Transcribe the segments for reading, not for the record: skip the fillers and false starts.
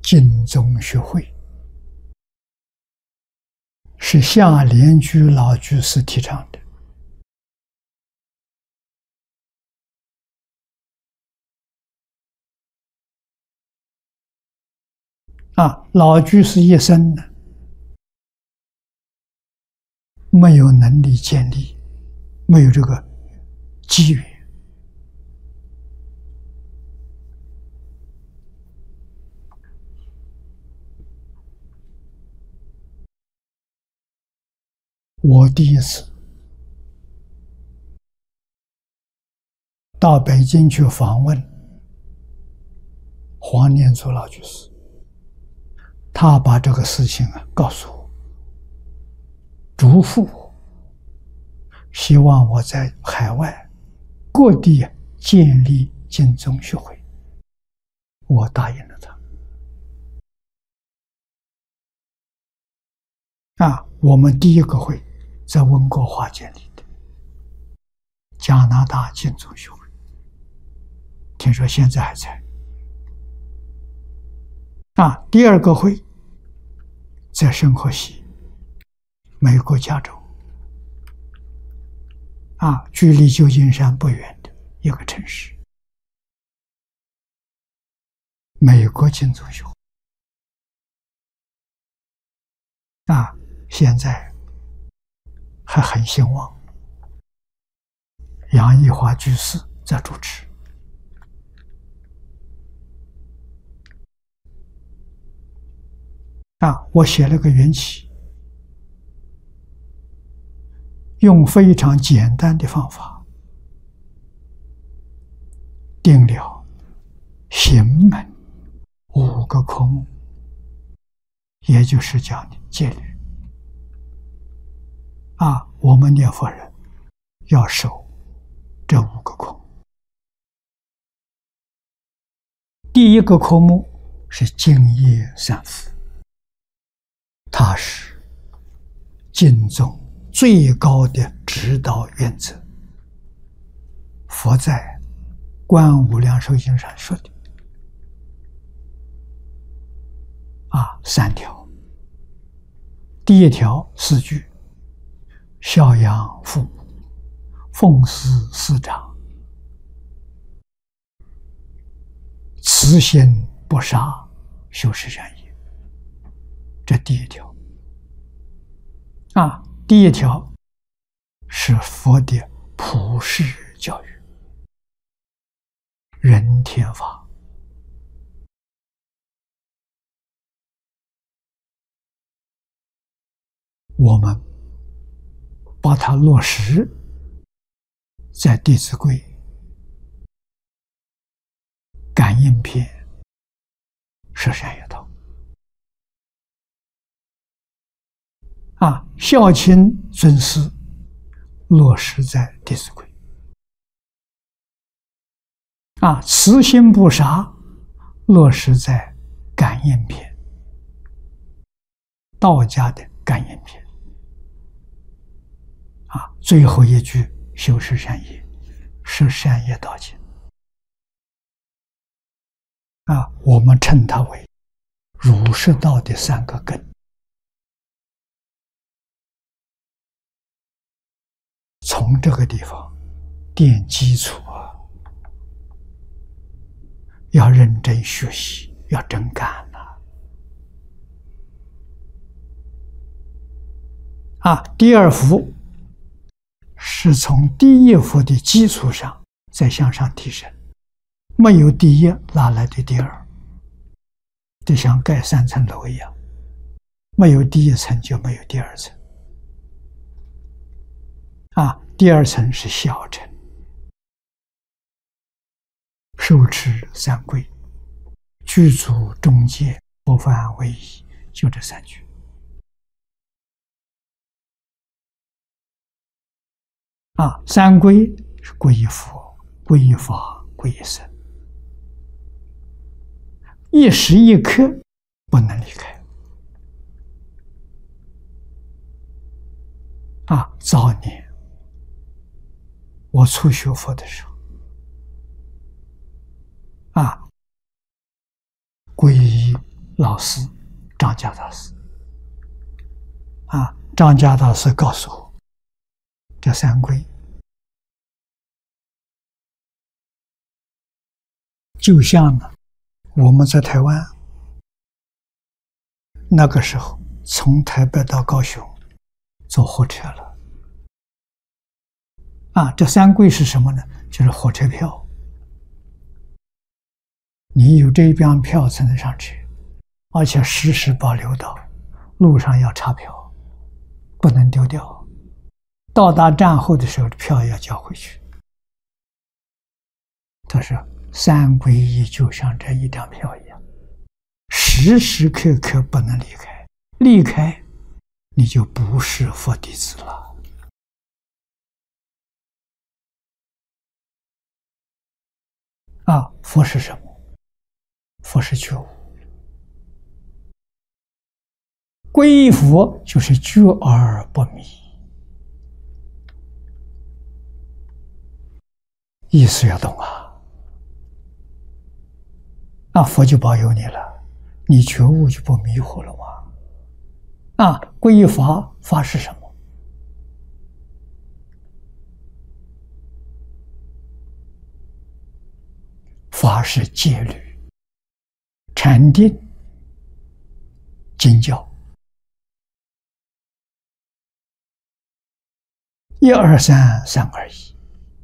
净宗学会是夏莲居老居士提倡的。老居士一生呢，没有能力建立，没有这个机缘。我第一次到北京去访问黄念祖老居士，他把这个事情告诉我，嘱咐我，希望我在海外各地建立净宗学会。我答应了他。我们第一个会在温哥华建立的，加拿大净宗学会，听说现在还在。第二个会在圣荷西，美国加州，距离旧金山不远的一个城市，美国净宗学会。现在还很兴旺，杨益华居士在主持。我写了个缘起，用非常简单的方法定了行门5个科目，也就是讲的戒律。我们念佛人要守这5个科目。第一个科目是净业三福，它是净宗最高的指导原则。佛在《观无量寿经》上说的3条。第一条4句：孝养父母，奉事师长，慈心不杀，修持善业。这第一条。第一条是佛的普世教育，人天法。我们把它落实在《弟子规》感应篇十善业道。孝亲尊师落实在《弟子规》。慈心不杀落实在感应篇，道家的感应篇。最后一句修持善业，是善业道经。我们称它为儒释道的3个根。从这个地方奠基础要认真学习，要真干第二福是从第一福的基础上再向上提升，没有第一哪来的第二？就像盖3层楼一样，没有第1层就没有第2层。第2层是小乘，受持3规，具足中戒，不犯违仪，就这3句。3规是皈依佛、皈依法、皈依僧，一时一刻不能离开。早年我初学佛的时候，皈依老师张家大师张家大师告诉我，这三皈就像我们在台湾那个时候，从台北到高雄坐火车了这三皈是什么呢？就是火车票，你有这一张票才能上去，而且实时保留到路上要查票，不能丢掉，到达站后的时候票要交回去。他说三皈依就像这一张票一样，时时刻刻不能离开，离开你就不是佛弟子了。佛是什么？佛是觉悟，皈依佛就是觉而不迷，意思要懂佛就保佑你了，你觉悟就不迷惑了吗？皈依法，法是什么？法是戒律、禅定、经教，一二三，三二一。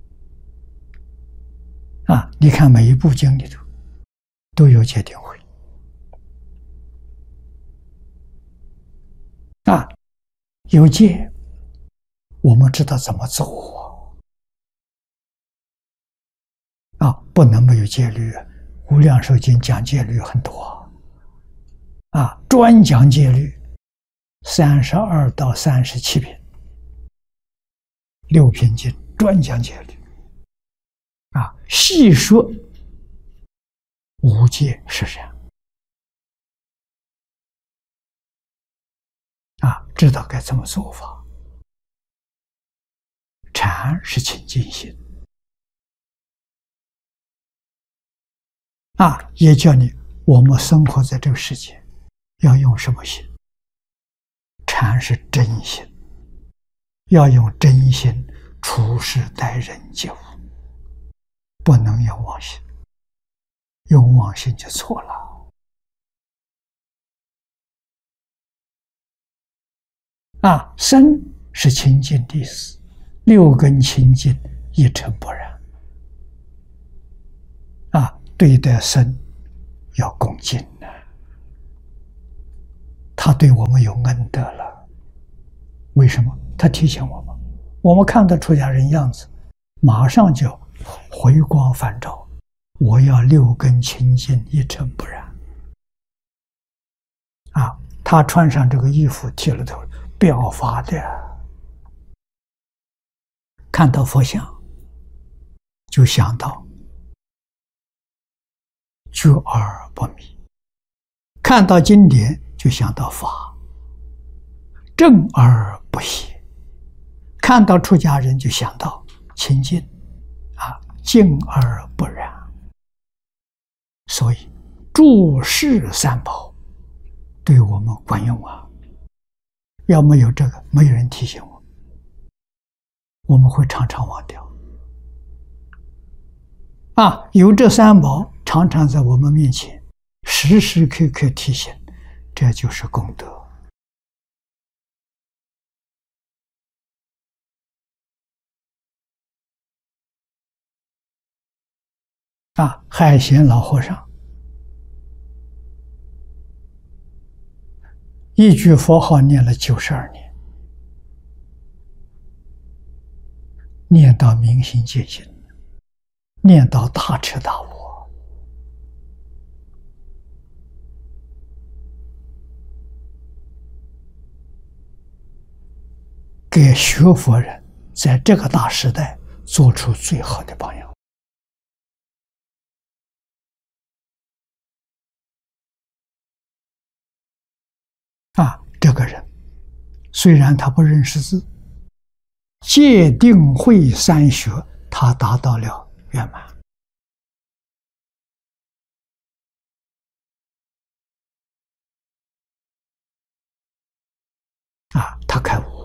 你看每一部经里头都有戒定慧。有戒，我们知道怎么走不能没有戒律。无量寿经讲戒律很多专讲戒律32到37品，6品经专讲戒律细说无戒是善知道该怎么做法。禅是清净心也叫你我们生活在这个世界要用什么心？禅是真心，要用真心处事待人接物，不能用妄心，用妄心就错了。身是清净的意思，6根清净，一尘不染。对待身要恭敬他对我们有恩德了。为什么？他提醒我们，我们看到出家人样子，马上就回光返照，我要6根清净，一尘不染。他穿上这个衣服，剃了头，表法的，看到佛像就想到觉而不迷，看到经典就想到法，正而不邪，看到出家人就想到清净净而不染。所以诸事三宝对我们管用要没有这个，没有人提醒我们会常常忘掉有这三宝常常在我们面前，时时刻刻提醒，这就是功德海贤老和尚一句佛号念了92年，念到明心见性，念到大彻大悟。给学佛人在这个大时代做出最好的榜样这个人虽然他不认识字，戒定慧三学他达到了圆满他开悟。